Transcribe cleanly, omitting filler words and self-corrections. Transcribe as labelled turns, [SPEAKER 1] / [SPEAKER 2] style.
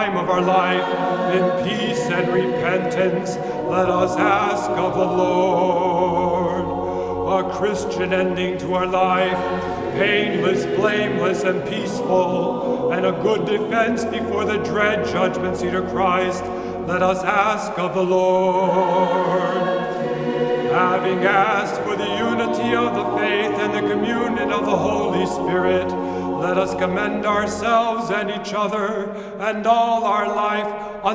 [SPEAKER 1] time of our life, in peace and repentance, let us ask of the Lord. A Christian ending to our life, painless, blameless, and peaceful, and a good defense before the dread judgment seat of Christ, let us ask of the Lord. Having asked for the unity of the faith and the communion of the Holy Spirit, let us commend ourselves and each other and all our life